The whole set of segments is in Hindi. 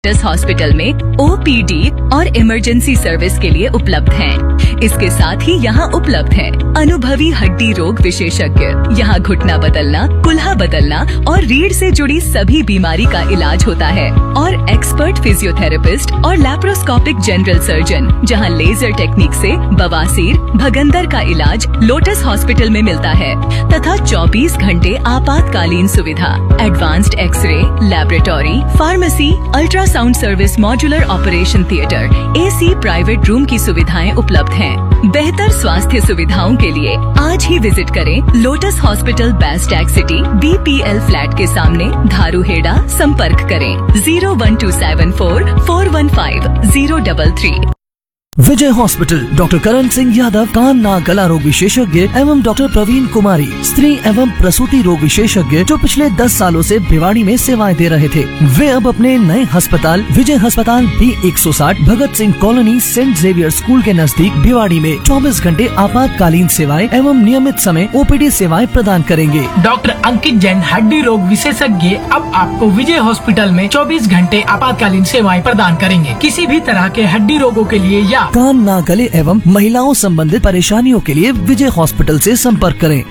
लोटस हॉस्पिटल में ओपीडी और इमरजेंसी सर्विस के लिए उपलब्ध हैं। इसके साथ ही यहाँ उपलब्ध है अनुभवी हड्डी रोग विशेषज्ञ। यहाँ घुटना बदलना, कुल्हा बदलना और रीढ़ से जुड़ी सभी बीमारी का इलाज होता है। और एक्सपर्ट फिजियोथेरेपिस्ट और लैप्रोस्कोपिक जनरल सर्जन, जहाँ लेजर टेक्निक से बवासीर, भगंदर का इलाज लोटस हॉस्पिटल में मिलता है तथा 24 घंटे आपातकालीन सुविधा, advanced x ray, laboratory, pharmacy, ultrasound service, modular operation theatre, AC private room की सुविधाएं उपलब्ध हैं। बेहतर स्वास्थ्य सुविधाओं के लिए आज ही विजिट करें lotus hospital, बैस्टैग city, BPL flat के सामने, धारूहेड़ा। संपर्क करें 01274 415 033। विजय हॉस्पिटल, डॉक्टर करण सिंह यादव, कान नाक गला रोग विशेषज्ञ एवं डॉक्टर प्रवीण कुमारी, स्त्री एवं प्रसूति रोग विशेषज्ञ, जो पिछले 10 सालों से भिवाड़ी में सेवाएं दे रहे थे। वे अब अपने नए अस्पताल विजय अस्पताल B160 Bhagat Singh colony, Saint Xavier school के नजदीक भिवाड़ी में 24 घंटे आपातकालीन सेवाएं एवं नियमित समय OPD सेवाएं प्रदान करेंगे। डॉक्टर अंकित जैन, हड्डी रोग विशेषज्ञ, अब आपको विजय हॉस्पिटल में 24 घंटे आपातकालीन सेवाएं प्रदान करेंगे। किसी भी तरह के हड्डी रोगों के लिए या कान नाक गले एवं महिलाओं संबंधित परेशानियों के लिए विजय हॉस्पिटल से संपर्क करें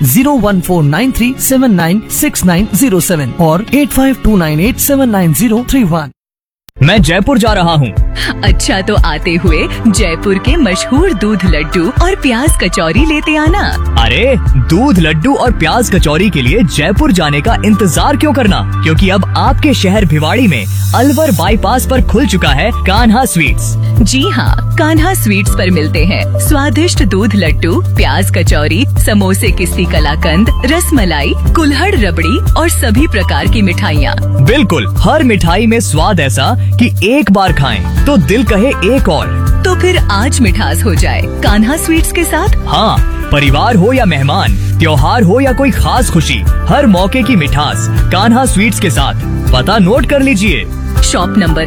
01493796907 और 8529879031। मैं जयपुर जा रहा हूँ। अच्छा, तो आते हुए जयपुर के मशहूर दूध लड्डू और प्याज कचौरी लेते आना। अरे, दूध लड्डू और प्याज कचौरी के लिए जयपुर जाने का इंतजार क्यों करना, क्योंकि अब आपके शहर भिवाड़ी में अलवर बाईपास पर खुल चुका है कान्हा स्वीट्स। जी हाँ, कान्हा स्वीट्स पर मिलते हैं स्वादिष्ट दूध लड्डू, प्याज कचौरी, समोसे, किस्ती कलाकंद, रसमलाई, कुल्हड़ रबड़ी और सभी प्रकार की मिठाइयाँ। बिल्कुल, हर मिठाई में स्वाद ऐसा कि एक बार खाएं तो दिल कहे एक और। तो फिर आज मिठास हो जाए कान्हा स्वीट्स के साथ। हाँ, परिवार हो या मेहमान, त्योहार हो या कोई खास खुशी, हर मौके की मिठास कान्हा स्वीट्स के साथ। पता नोट कर लीजिए। Shop number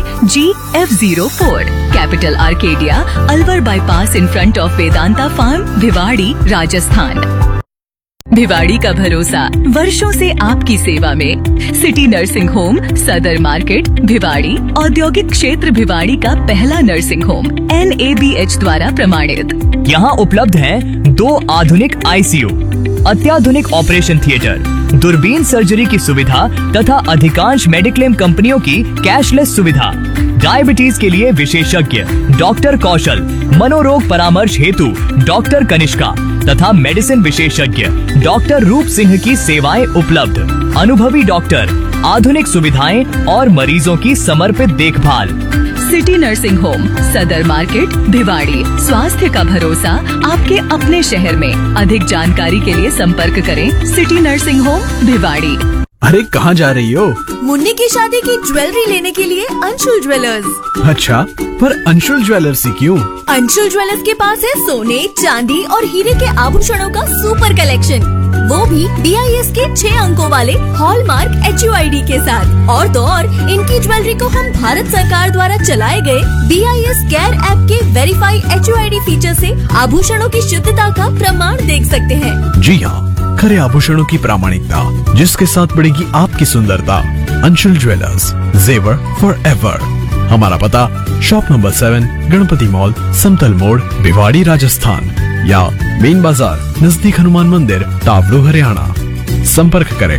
AGF04, capital Arcadia, Alwar bypass, in front of Vedanta farm, Bhiwadi, Rajasthan. Bhiwadi का भरोसा, वर्षों से आपकी सेवा में। सिटी नर्सिंग होम, सदर मार्केट, भिवाड़ी। औद्योगिक क्षेत्र भिवाड़ी का पहला नर्सिंग होम, NABH द्वारा प्रमाणित। यहाँ उपलब्ध हैं 2 आधुनिक ICU, अत्याधुनिक ऑपरेशन थिएटर, दूरबीन सर्जरी की सुविधा तथा अधिकांश मेडिक्लेम कंपनियों की कैशलेस सुविधा। डायबिटीज के लिए विशेषज्ञ डॉक्टर कौशल, मनोरोग परामर्श हेतु डॉक्टर कनिष्का तथा मेडिसिन विशेषज्ञ डॉक्टर रूप सिंह की सेवाएं उपलब्ध। अनुभवी डॉक्टर, आधुनिक सुविधाएं और मरीजों की समर्पित देखभाल। सिटी नर्सिंग होम, सदर मार्केट, भिवाड़ी। स्वास्थ्य का भरोसा आपके अपने शहर में। अधिक जानकारी के लिए संपर्क करें सिटी नर्सिंग होम, भिवाड़ी। अरे, कहाँ जा रही हो? मुन्नी की शादी की ज्वेलरी लेने के लिए अंशुल ज्वेलर्स। अच्छा, पर अंशुल ज्वेलर्स ही क्यों? अंशुल ज्वेलर्स के पास है सोने, चांदी और हीरे के आभूषणों का सुपर कलेक्शन, वो भी BIS के 6 अंकों वाले हॉलमार्क HUID के साथ। और तो और, इनकी ज्वेलरी को हम भारत सरकार द्वारा चलाए गए BIS केयर ऐप के वेरीफाई HUID फीचर से आभूषणों की शुद्धता का प्रमाण देख सकते हैं। जी हाँ, खरे आभूषणों की प्रामाणिकता, जिसके साथ बढ़ेगी आपकी सुंदरता। अंशुल ज्वेलर्स, जेवर फॉर एवर। हमारा पता शॉप नंबर 7, गणपति मॉल, समतल मोड़, भिवाड़ी, राजस्थान, या मेन बाजार नजदीक हनुमान मंदिर, तावड़ू, हरियाणा। संपर्क करें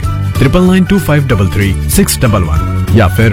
9925333611 या फिर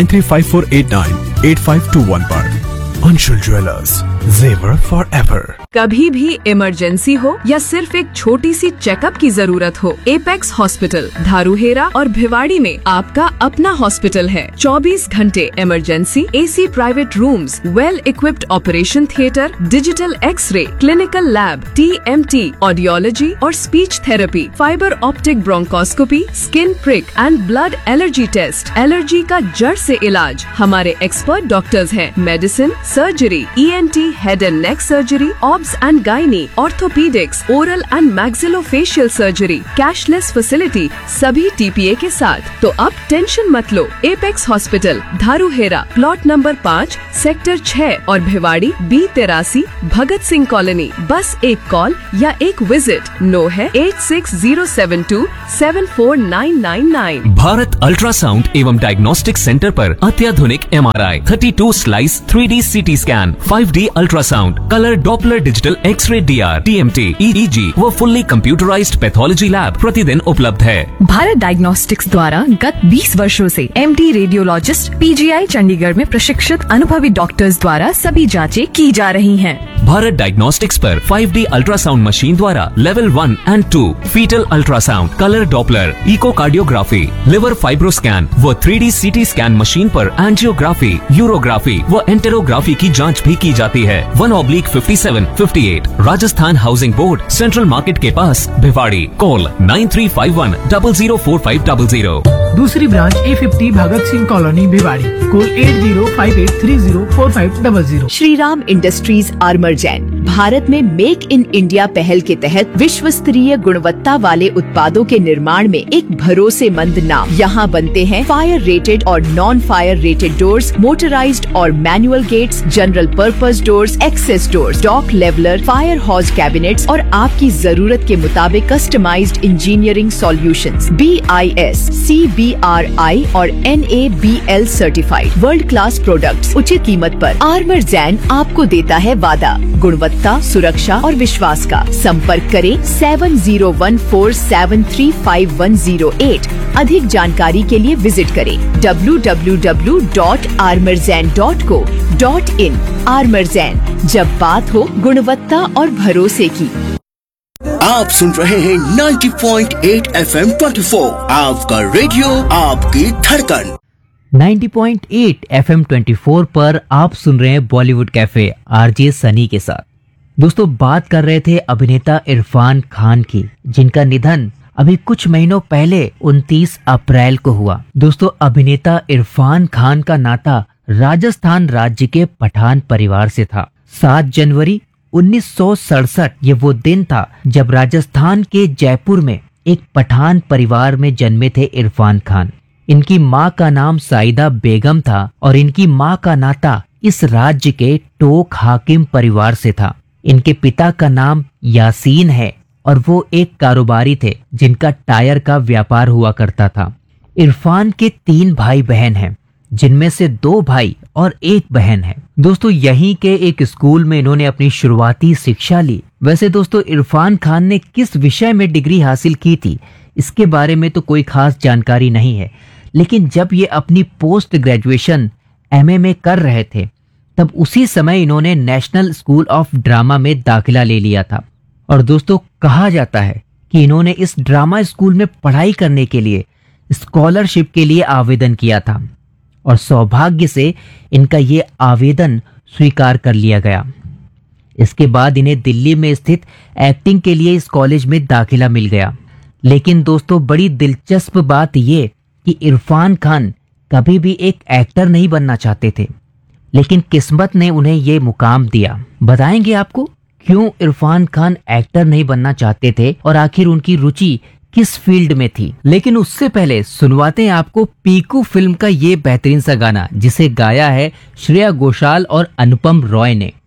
9354898521 पर। अंशुल ज्वेलर्स, जेवर फॉर एवर। कभी भी इमरजेंसी हो या सिर्फ एक छोटी सी चेकअप की जरूरत हो, एपेक्स हॉस्पिटल, धारूहेड़ा और भिवाड़ी में आपका अपना हॉस्पिटल है। 24 घंटे emergency, AC private rooms, well equipped operation theatre, digital x ray, clinical lab, TMT, audiology और speech therapy, fibre optic bronchoscopy, skin prick and blood allergy test, allergy का जड़ से इलाज। हमारे एक्सपर्ट डॉक्टर्स हैं। Medicine, surgery, ENT, head and neck surgery, obs and gynae, orthopaedics, oral and maxillofacial surgery, cashless facility, सभी TPA के साथ। तो अब टेंशन मत लो। Apex hospital, धारूहेरा, plot number 5, sector 6 और भिवाड़ी B83, भगत सिंह कॉलोनी। बस एक कॉल या एक विजिट। नो है 8607274999। भारत अल्ट्रासाउंड एवं डायग्नोस्टिक सेंटर पर अत्याधुनिक MRI, 32 slice 3D CT scan, 5D ultrasound, colour Doppler digital x ray DR, TMT, EEG व फुल्ली कंप्यूटराइज्ड पैथोलॉजी लैब प्रतिदिन उपलब्ध है। भारत डायग्नोस्टिक्स द्वारा गत 20 वर्षों से MD रेडियोलॉजिस्ट PGI चंडीगढ़ में प्रशिक्षित अनुभवी डॉक्टर्स द्वारा सभी जांचें की जा रही हैं। भारत डायग्नोस्टिक्स पर 5D अल्ट्रासाउंड मशीन द्वारा level 1 and 2 fetal ultrasound, colour Doppler, echocardiography, liver fibroscan व 3D CT स्कैन मशीन पर एंजियोग्राफी, यूरोग्राफी व एंटेरोग्राफी की जांच भी की जाती है। 1/5758 Rajasthan housing board, central market के पास, भिवाड़ी। कॉल 9351004500। दूसरी branch A50 Bhagat Singh colony Bhiwadi. Call 8058304500। Shri Ram industries आर्मरजैन Bharat में मेक इन इंडिया पहल के तहत विश्व स्तरीय गुणवत्ता वाले उत्पादों के निर्माण में एक भरोसेमंद नाम। यहाँ बनते हैं फायर रेटेड और non fire rated doors, motorised और manual gets, general purpose doors, access doors, dock leveller, fire हॉज cabinets और आपकी जरूरत के मुताबिक customised engineering solutions, BIS, CBRI और NABL certified world class products उचित कीमत पर। आर्मरजैन आपको देता है वादा, गुणवत्ता, सुरक्षा और विश्वास का। संपर्क करें 7014735108। अधिक जानकारी के लिए विजिट करें www.armorzan.co.in। आर्मरजैन, जब बात हो गुणवत्ता और भरोसे की। आप सुन रहे हैं 90.8 FM 24, आपका रेडियो, आपकी धड़कन। 90.8 FM 24 पर आप सुन रहे हैं बॉलीवुड कैफे RJ सनी के साथ। दोस्तों, बात कर रहे थे अभिनेता इरफान खान की, जिनका निधन अभी कुछ महीनों पहले 29 अप्रैल को हुआ। दोस्तों, अभिनेता इरफान खान का नाता राजस्थान राज्य के पठान परिवार से था। 7 जनवरी 1967 ये वो दिन था जब राजस्थान के जयपुर में एक पठान परिवार में जन्मे थे इरफान खान। इनकी माँ का नाम साइदा बेगम था और इनकी माँ का नाता इस राज्य के टोक हाकिम परिवार से था। इनके पिता का नाम यासीन है और वो एक कारोबारी थे जिनका टायर का व्यापार हुआ करता था। इरफान के 3 भाई बहन हैं, जिनमें से 2 भाई और 1 बहन है। दोस्तों, यहीं के एक स्कूल में इन्होंने अपनी शुरुआती शिक्षा ली। वैसे दोस्तों, इरफान खान ने किस विषय में डिग्री हासिल की थी, इसके बारे में तो कोई खास जानकारी नहीं है, लेकिन जब ये अपनी पोस्ट ग्रेजुएशन MA में कर रहे थे, तब उसी समय इन्होंने नेशनल स्कूल ऑफ ड्रामा में दाखिला ले लिया था। और दोस्तों, कहा जाता है कि इन्होंने इस ड्रामा स्कूल में पढ़ाई करने के लिए स्कॉलरशिप के लिए आवेदन किया था और सौभाग्य से इनका ये आवेदन स्वीकार कर लिया गया। इसके बाद इन्हें दिल्ली में स्थित एक्टिंग के लिए इस कॉलेज में दाखिला मिल गया। लेकिन दोस्तों, बड़ी दिलचस्प बात ये कि इरफान खान कभी भी एक एक्टर नहीं बनना चाहते थे, लेकिन किस्मत ने उन्हें ये मुकाम दिया। बताएंगे आपको क्यों इरफान खान एक्टर नहीं बनना चाहते थे और आखिर उनकी रुचि किस फील्ड में थी। लेकिन उससे पहले सुनवाते हैं आपको पीकू फिल्म का ये बेहतरीन सा गाना, जिसे गाया है श्रेया घोषाल और अनुपम रॉय ने।